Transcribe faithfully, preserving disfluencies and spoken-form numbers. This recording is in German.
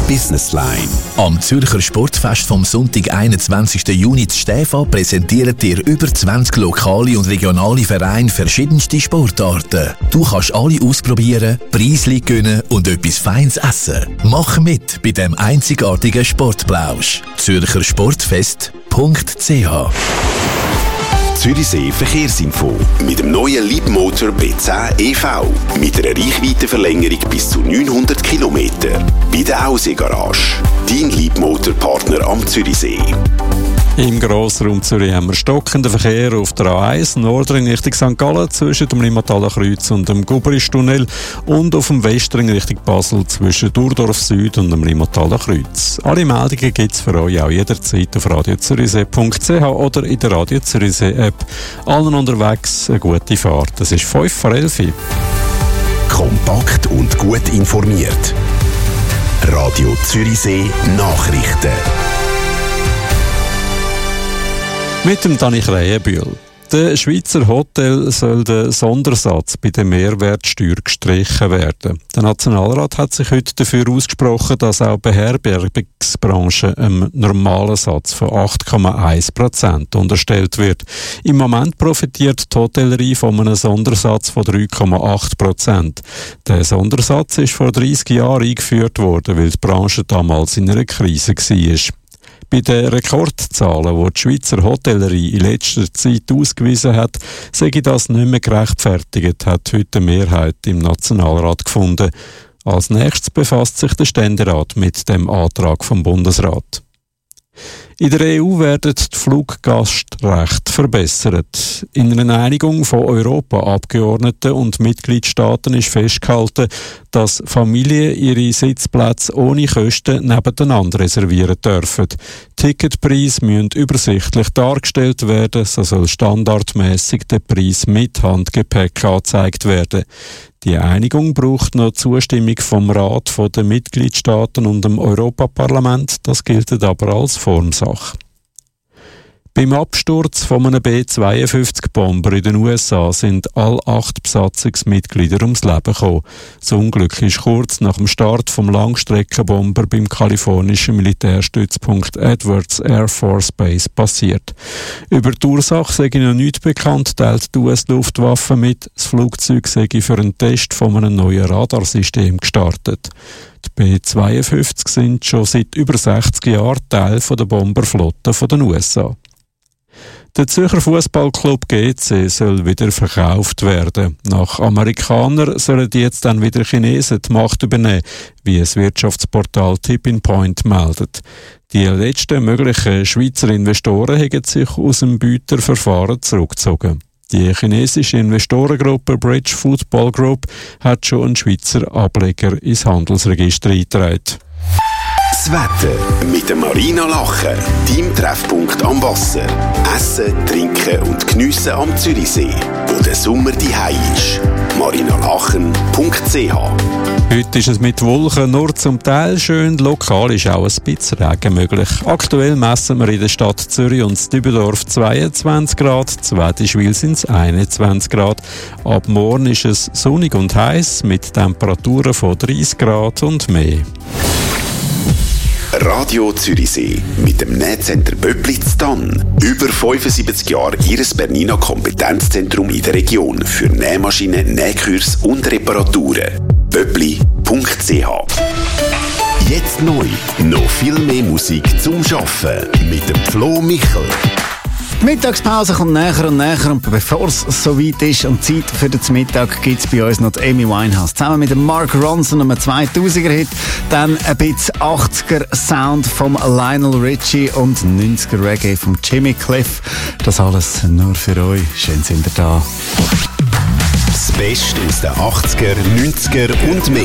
Businessline. Am Zürcher Sportfest vom Sonntag, einundzwanzigsten Juni zu Stäfa, präsentieren dir über zwanzig lokale und regionale Vereine verschiedenste Sportarten. Du kannst alle ausprobieren, Preisli gewinnen und etwas Feines essen. Mach mit bei dem einzigartigen Sportplausch. zürcher sportfest punkt c h. Zürichsee Verkehrsinfo mit dem neuen Leapmotor B zehn E V mit einer Reichweitenverlängerung bis zu neunhundert Kilometer. Bei der Aussee-Garage. Dein Leapmotor-Partner am Zürichsee. Im Grossraum Zürich haben wir stockenden Verkehr auf der A eins Nordring Richtung Sankt Gallen zwischen dem Limmathaler Kreuz und dem Gubristunnel und auf dem Westring Richtung Basel zwischen Durdorf Süd und dem Limmathaler Kreuz. Alle Meldungen gibt es für euch auch jederzeit auf radio zürichsee punkt c h oder in der Radio Zürichsee App. Allen unterwegs eine gute Fahrt. Es ist fünf vor elf. Kompakt und gut informiert. Radio Zürichsee Nachrichten. Mit dem Dani Krähenbühl. Der Schweizer Hotel soll der Sondersatz bei der Mehrwertsteuer gestrichen werden. Der Nationalrat hat sich heute dafür ausgesprochen, dass auch Beherbergungsbranche einem normalen Satz von acht Komma eins Prozent unterstellt wird. Im Moment profitiert die Hotellerie von einem Sondersatz von drei Komma acht Prozent. Der Sondersatz ist vor dreißig Jahren eingeführt worden, weil die Branche damals in einer Krise war. Bei den Rekordzahlen, die die Schweizer Hotellerie in letzter Zeit ausgewiesen hat, sei das nicht mehr gerechtfertigt, hat heute eine Mehrheit im Nationalrat gefunden. Als nächstes befasst sich der Ständerat mit dem Antrag vom Bundesrat. In der E U werden die Fluggastrechte verbessert. In einer Einigung von Europaabgeordneten und Mitgliedstaaten ist festgehalten, dass Familien ihre Sitzplätze ohne Kosten nebeneinander reservieren dürfen. Ticketpreise müssen übersichtlich dargestellt werden, so soll standardmäßig der Preis mit Handgepäck angezeigt werden. Die Einigung braucht noch Zustimmung vom Rat, von den Mitgliedstaaten und dem Europaparlament. Das gilt aber als Formsache. Beim Absturz von einem B zweiundfünfzig Bomber in den U S A sind alle acht Besatzungsmitglieder ums Leben gekommen. Das Unglück ist kurz nach dem Start vom Langstreckenbomber beim kalifornischen Militärstützpunkt Edwards Air Force Base passiert. Über die Ursache sei noch nichts bekannt, teilt die U S-Luftwaffe mit. Das Flugzeug sei für einen Test von einem neuen Radarsystem gestartet. Die B zweiundfünfzig sind schon seit über sechzig Jahren Teil der Bomberflotte der U S A. Der Zürcher Fußballclub G C soll wieder verkauft werden. Nach Amerikanern sollen jetzt dann wieder Chinesen die Macht übernehmen, wie das Wirtschaftsportal Tipping Point meldet. Die letzten möglichen Schweizer Investoren haben sich aus dem Büterverfahren zurückgezogen. Die chinesische Investorengruppe Bridge Football Group hat schon einen Schweizer Ableger ins Handelsregister eingetragen. Das Wetter mit der Marina Lachen, deinem Treffpunkt am Wasser. Essen, trinken und geniessen am Zürichsee, wo der Sommer daheim ist. marinalachen punkt c h. Heute ist es mit Wolken nur zum Teil schön, lokal ist auch ein bisschen Regen möglich. Aktuell messen wir in der Stadt Zürich und Dübendorf zweiundzwanzig Grad, in Wädischwil sind es einundzwanzig Grad. Ab morgen ist es sonnig und heiß mit Temperaturen von dreißig Grad und mehr. Radio Zürichsee mit dem Nähcenter Böppli Ztann. Über fünfundsiebzig Jahre Ihres Bernina Kompetenzzentrum in der Region für Nähmaschinen, Nähkurs und Reparaturen. böppli punkt c h. Jetzt neu. Noch viel mehr Musik zum Arbeiten mit dem Flo Michel. Die Mittagspause kommt näher und näher und bevor es soweit ist und Zeit für den Mittag gibt es bei uns noch die Amy Winehouse. Zusammen mit dem Mark Ronson einem zweitausender-Hit, dann ein bisschen achtziger-Sound vom Lionel Richie und neunziger Reggae vom Jimmy Cliff. Das alles nur für euch. Schön sind ihr da. Das Beste aus den achtziger, neunziger und mehr.